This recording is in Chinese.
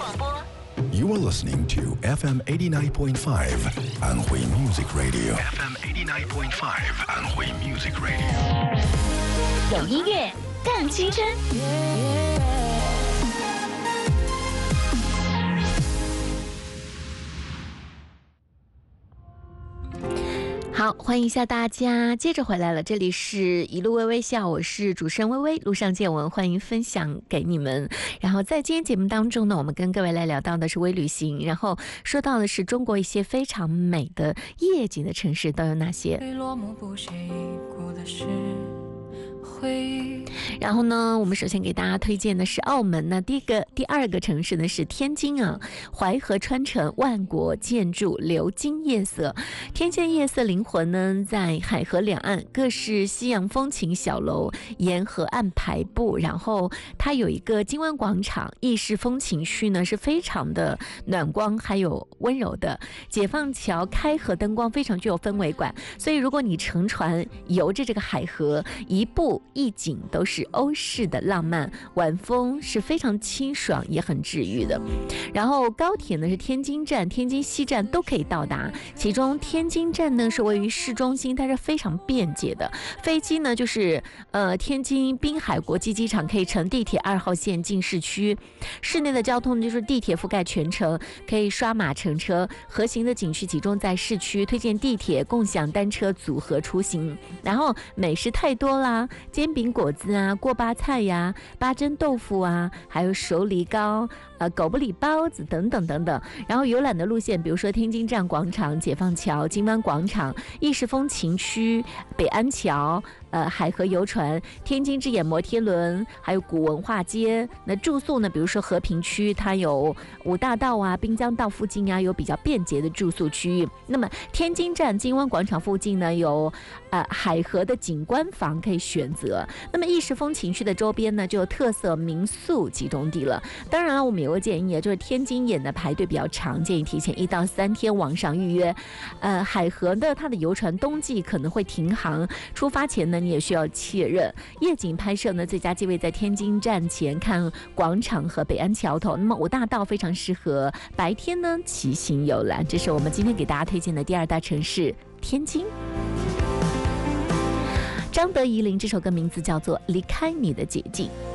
You are listening to FM 89.5 安徽 Music Radio. FM 89.5 安徽 Music Radio. 有音乐更青春。好，欢迎一下大家，接着回来了，这里是一路微微笑，我是主持人微微，路上见闻，欢迎分享给你们。然后在今天节目当中呢，我们跟各位来聊到的是微旅行，然后说到的是中国一些非常美的夜景的城市都有哪些。然后呢，我们首先给大家推荐的是澳门呢，第二个城市呢是天津啊，淮河穿城，万国建筑，流金夜色。天津夜色灵魂呢，在海河两岸，各式西洋风情小楼沿河岸排布，然后它有一个金湾广场，意式风情区呢是非常的暖光还有温柔的。解放桥开河灯光非常具有氛围感，所以如果你乘船游着这个海河，一步一景都是欧式的浪漫，晚风是非常清爽也很治愈的。然后高铁呢是天津站、天津西站都可以到达，其中天津站呢是位于市中心，它是非常便捷的。飞机呢就是天津滨海国际机场，可以乘地铁2号线进市区。市内的交通就是地铁覆盖全城，可以刷码乘车。核心的景区集中在市区，推荐地铁、共享单车组合出行。然后美食太多啦，煎饼果子啊，锅巴菜呀，八珍豆腐啊，还有熟梨糕、狗不理包子等等等等。然后游览的路线，比如说天津站广场、解放桥、金湾广场、意式风情区、北安桥、海河游船、天津之眼摩天轮，还有古文化街。那住宿呢，比如说和平区，它有五大道啊、滨江道附近啊，有比较便捷的住宿区域。那么天津站金湾广场附近呢，有海河的景观房可以选择。那么意式风情区的周边呢，就有特色民宿集中地了。当然了，我们也会建议，就是天津眼的排队比较长，建议提前1到3天网上预约。海河的它的游船冬季可能会停航，出发前呢，你也需要确认。夜景拍摄呢，最佳机位在天津站前看广场和北安桥头。那么五大道非常适合白天呢骑行游览。这是我们今天给大家推荐的第2大城市天津。张德怡林这首歌名字叫做《离开你的捷径》。